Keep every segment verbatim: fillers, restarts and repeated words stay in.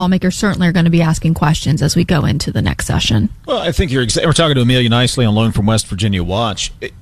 lawmakers certainly are going to be asking questions as we go into the next session. Well, I think you're exa- we're talking to Amelia Nicely on loan from West Virginia Watch. It,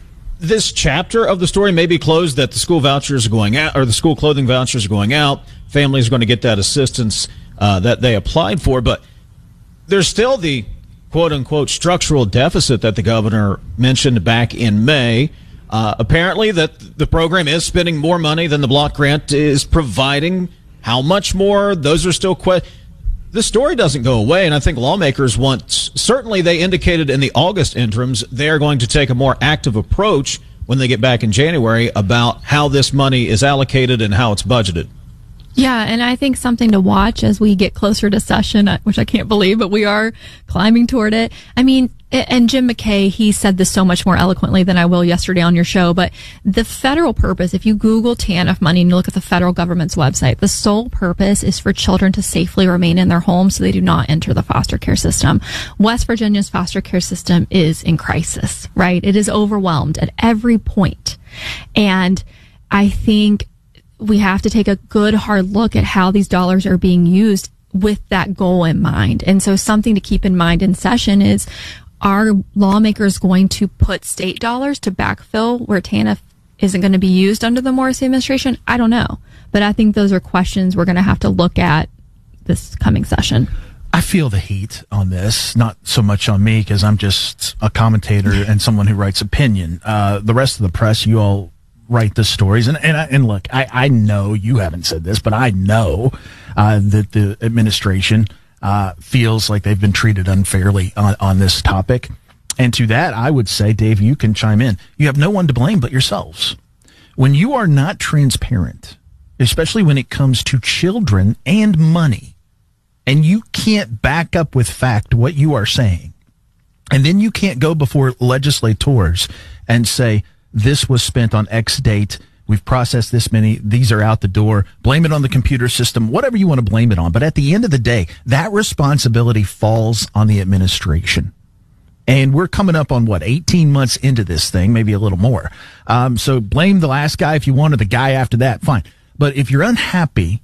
this chapter of the story may be closed, that the school vouchers are going out, or the school clothing vouchers are going out. Families are going to get that assistance uh, that they applied for, but there's still the quote-unquote structural deficit that the governor mentioned back in May. Uh, apparently that the program is spending more money than the block grant is providing. How much more? Those are still questions. The story doesn't go away, and I think lawmakers want, certainly they indicated in the August interims, they're going to take a more active approach when they get back in January about how this money is allocated and how it's budgeted. Yeah, and I think something to watch as we get closer to session, which I can't believe, but we are climbing toward it. I mean, and Jim McKay, he said this so much more eloquently than I will yesterday on your show, but the federal purpose, if you Google TANF money and you look at the federal government's website, the sole purpose is for children to safely remain in their homes so they do not enter the foster care system. West Virginia's foster care system is in crisis, right? It is overwhelmed at every point. And I think we have to take a good hard look at how these dollars are being used with that goal in mind. And so something to keep in mind in session is, are lawmakers going to put state dollars to backfill where TANF isn't going to be used under the Morrissey administration? I don't know. But I think those are questions we're going to have to look at this coming session. I feel the heat on this, not so much on me because I'm just a commentator and someone who writes opinion. Uh, the rest of the press, you all write the stories. And and, I, and look, I, I know you haven't said this, but I know uh, that the administration uh, feels like they've been treated unfairly on, on this topic. And to that, I would say, Dave, you can chime in. You have no one to blame but yourselves. When you are not transparent, especially when it comes to children and money, and you can't back up with fact what you are saying, and then you can't go before legislators and say, this was spent on X date, we've processed this many, these are out the door, blame it on the computer system, whatever you want to blame it on. But at the end of the day, that responsibility falls on the administration. And we're coming up on, what, eighteen months into this thing, maybe a little more. Um, so blame the last guy if you want, or the guy after that, fine. But if you're unhappy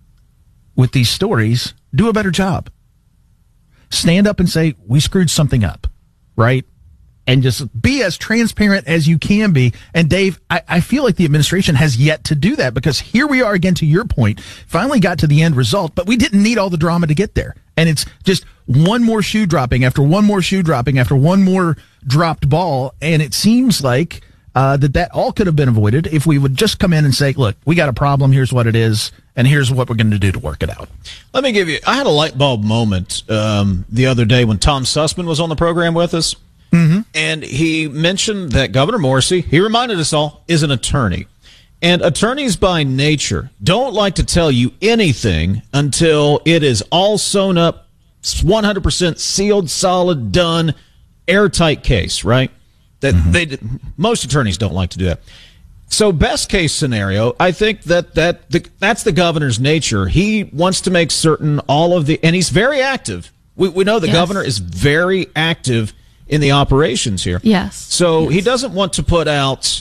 with these stories, do a better job. Stand up and say, we screwed something up, right? And just be as transparent as you can be. And Dave, I, I feel like the administration has yet to do that, because here we are again, to your point, finally got to the end result, but we didn't need all the drama to get there. And it's just one more shoe dropping after one more shoe dropping after one more dropped ball. And it seems like uh, that that all could have been avoided if we would just come in and say, look, we got a problem. Here's what it is. And here's what we're going to do to work it out. Let me give you, I had a light bulb moment um, the other day when Tom Sussman was on the program with us. Mm-hmm. And he mentioned that Governor Morrissey, he reminded us all, is an attorney. And attorneys by nature don't like to tell you anything until it is all sewn up, one hundred percent sealed, solid, done, airtight case, right? That mm-hmm. they most attorneys don't like to do that. So best case scenario, I think that, that the, that's the governor's nature. He wants to make certain all of the, and he's very active. We, we know the yes. governor is very active in the operations here. Yes. So yes. he doesn't want to put out,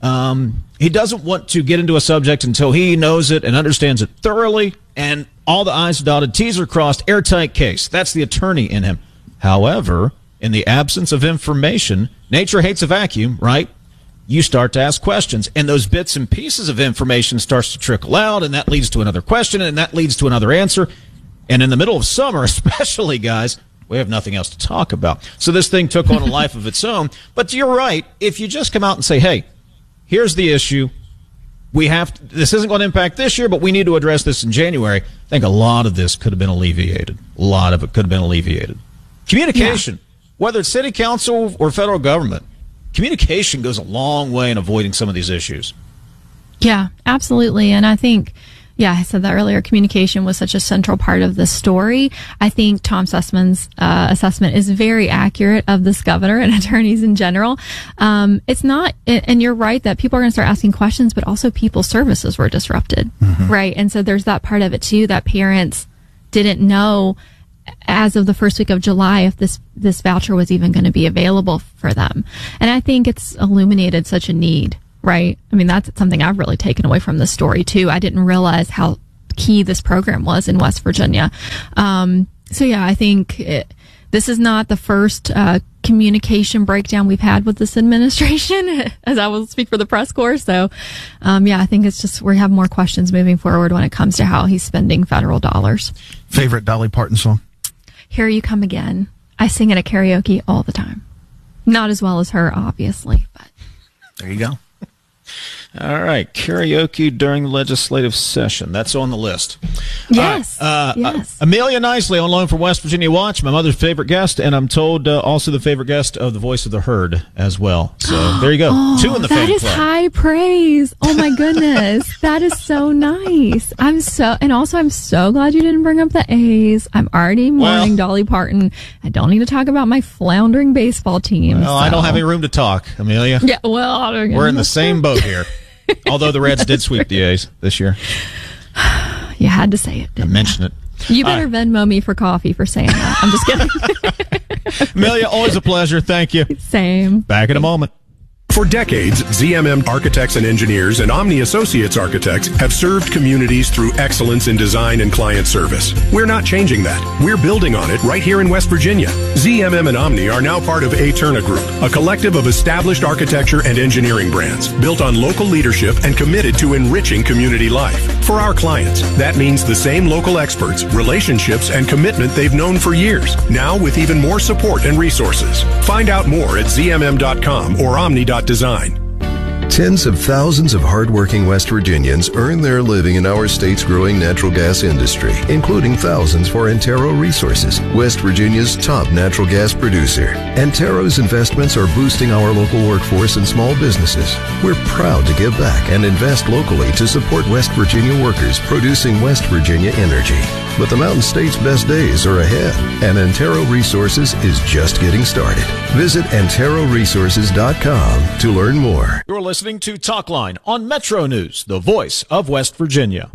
um, he doesn't want to get into a subject until he knows it and understands it thoroughly, and all the I's dotted, T's are crossed, airtight case. That's the attorney in him. However, in the absence of information, nature hates a vacuum, right? You start to ask questions, and those bits and pieces of information starts to trickle out, and that leads to another question, and that leads to another answer. And in the middle of summer, especially, guys, we have nothing else to talk about. So this thing took on a life of its own. But you're right. If you just come out and say, hey, here's the issue. We have to, this isn't going to impact this year, but we need to address this in January. I think a lot of this could have been alleviated. A lot of it could have been alleviated. Communication, yeah. whether it's city council or federal government, communication goes a long way in avoiding some of these issues. Yeah, absolutely. And I think, yeah, I said that earlier, communication was such a central part of the story. I think Tom Sussman's uh, assessment is very accurate of this governor and attorneys in general. Um, it's not, and you're right that people are going to start asking questions, but also people's services were disrupted, mm-hmm. right? And so there's that part of it too, that parents didn't know as of the first week of July if this this voucher was even going to be available for them. And I think it's illuminated such a need. Right. I mean, that's something I've really taken away from this story, too. I didn't realize how key this program was in West Virginia. Um, so yeah, I think it, this is not the first uh, communication breakdown we've had with this administration, as I will speak for the press corps. So, um, yeah, I think it's just we have more questions moving forward when it comes to how he's spending federal dollars. Favorite Dolly Parton song? Here You Come Again. I sing it at karaoke all the time. Not as well as her, obviously, but there you go. All right, karaoke during the legislative session. That's on the list. Yes. Right. Uh, yes. Uh, Amelia Nicely on loan from West Virginia Watch, my mother's favorite guest, and I'm told uh, also the favorite guest of the Voice of the Herd as well. So there you go. Oh, Two in the that fan is club. High praise. Oh my goodness. That is so nice. I'm so, and also I'm so glad you didn't bring up the A's. I'm already mourning Well, Dolly Parton. I don't need to talk about my floundering baseball team. Well, so. I don't have any room to talk, Amelia. Yeah, well, I don't We're in the same boat here. Although the Reds did sweep the A's this year. You had to say it. I mentioned it. You better right. Venmo me for coffee for saying that. I'm just kidding. Amelia, always a pleasure. Thank you. Same. Back in a moment. For decades, Z M M Architects and Engineers and Omni Associates Architects have served communities through excellence in design and client service. We're not changing that. We're building on it right here in West Virginia. Z M M and Omni are now part of Aeterna Group, a collective of established architecture and engineering brands built on local leadership and committed to enriching community life. For our clients, that means the same local experts, relationships, and commitment they've known for years, now with even more support and resources. Find out more at z m m dot com or omni dot design. Tens of thousands of hardworking West Virginians earn their living in our state's growing natural gas industry, including thousands for Antero Resources, West Virginia's top natural gas producer. Antero's investments are boosting our local workforce and small businesses. We're proud to give back and invest locally to support West Virginia workers producing West Virginia energy. But the Mountain State's best days are ahead, and Antero Resources is just getting started. Visit antero resources dot com to learn more. You're listening to Talkline on Metro News, the voice of West Virginia.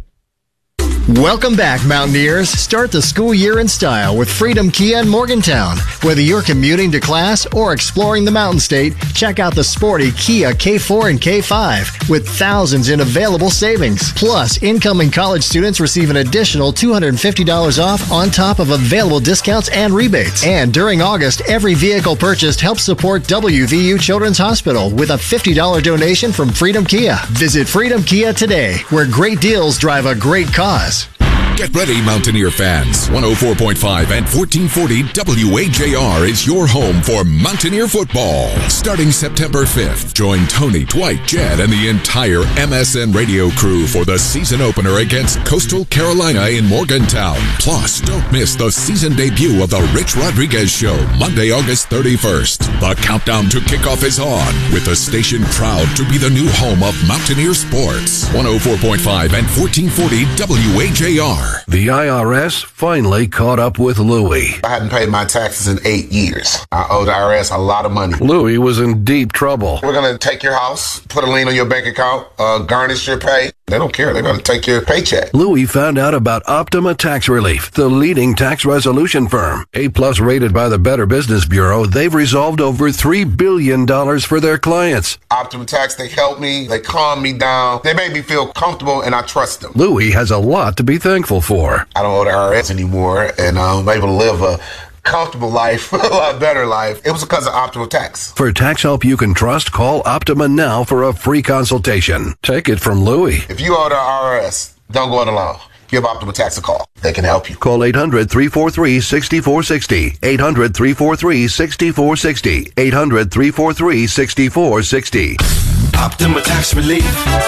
Welcome back, Mountaineers. Start the school year in style with Freedom Kia in Morgantown. Whether you're commuting to class or exploring the Mountain State, check out the sporty Kia K four and K five with thousands in available savings. Plus, incoming college students receive an additional two hundred fifty dollars off on top of available discounts and rebates. And during August, every vehicle purchased helps support W V U Children's Hospital with a fifty dollars donation from Freedom Kia. Visit Freedom Kia today, where great deals drive a great cause. Get ready, Mountaineer fans. one oh four point five and fourteen forty W A J R is your home for Mountaineer football. Starting September fifth, join Tony, Dwight, Jed, and the entire M S N radio crew for the season opener against Coastal Carolina in Morgantown. Plus, don't miss the season debut of The Rich Rodriguez Show, Monday, August thirty-first. The countdown to kickoff is on, with the station proud to be the new home of Mountaineer sports. one oh four point five and fourteen forty W A J R. The I R S finally caught up with Louie. I hadn't paid my taxes in eight years. I owe the I R S a lot of money. Louie was in deep trouble. We're going to take your house, put a lien on your bank account, uh, garnish your pay. They don't care. They're going to take your paycheck. Louie found out about Optima Tax Relief, the leading tax resolution firm. A-plus rated by the Better Business Bureau, they've resolved over three billion dollars for their clients. Optima Tax, they helped me. They calmed me down. They made me feel comfortable, and I trust them. Louie has a lot to be thankful for. I don't owe the I R S anymore, and I'm able to live a comfortable life, a lot better life. It was because of Optima Tax. For tax help you can trust, call Optima now for a free consultation. Take it from Louie. If you owe the I R S, don't go it alone. Give Optima Tax a call. They can help you. Call eight hundred, three four three, six four six zero. eight hundred, three four three, six four six zero. eight hundred, three four three, six four six zero. Optima Tax Relief.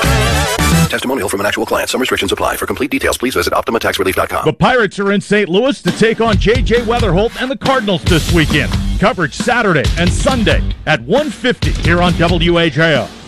Testimonial from an actual client. Some restrictions apply. For complete details, please visit optima tax relief dot com. The Pirates are in Saint Louis to take on J J Weatherholt and the Cardinals this weekend. Coverage Saturday and Sunday at one fifty here on W A J R.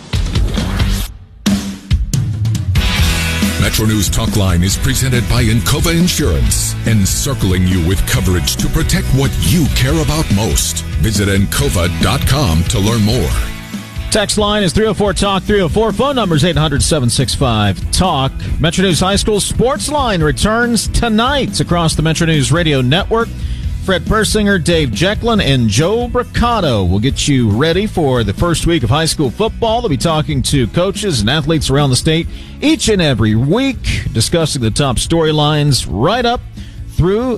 Metro News Talkline is presented by Encova Insurance, encircling you with coverage to protect what you care about most. Visit encova dot com to learn more. Text line is three oh four talk three oh four. Phone number is eight hundred, seven six five, talk. Metro News High School Sports Line returns tonight across the Metro News Radio Network. Fred Persinger, Dave Jecklin, and Joe Bricado will get you ready for the first week of high school football. They'll be talking to coaches and athletes around the state each and every week, discussing the top storylines right up through